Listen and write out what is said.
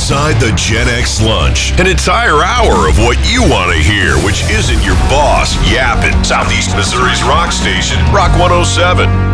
Inside the Gen X Lunch, an entire hour of what you want to hear, which isn't your boss yapping. Southeast Missouri's rock station, Rock 107.